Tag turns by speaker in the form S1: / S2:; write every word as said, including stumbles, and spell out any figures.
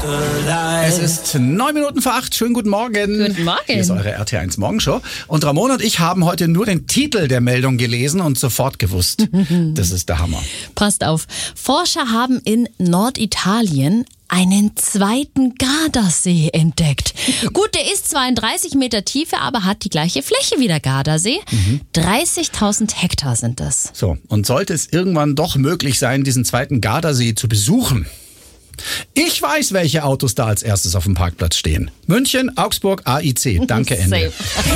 S1: Es ist neun Minuten vor acht. Schönen guten Morgen.
S2: Guten Morgen.
S1: Hier ist eure R T eins Morgenshow. Und Ramona und ich haben heute nur den Titel der Meldung gelesen und sofort gewusst, das ist der Hammer.
S2: Passt auf. Forscher haben in Norditalien einen zweiten Gardasee entdeckt. Gut, der ist zwar in dreißig Meter Tiefe, aber hat die gleiche Fläche wie der Gardasee. Mhm. dreißigtausend Hektar sind das.
S1: So, und sollte es irgendwann doch möglich sein, diesen zweiten Gardasee zu besuchen? Ich weiß, welche Autos da als erstes auf dem Parkplatz stehen. München, Augsburg, A I C. Danke, Ende.